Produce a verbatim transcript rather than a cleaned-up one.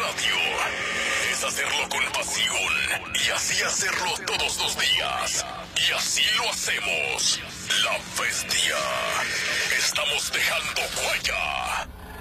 radio es hacerlo con pasión y así hacerlo todos los días. Y así lo hacemos. La Bestia. Estamos dejando huella.